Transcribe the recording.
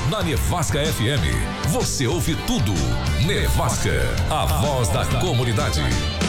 Na Nevasca FM, você ouve tudo. Nevasca, a voz da comunidade.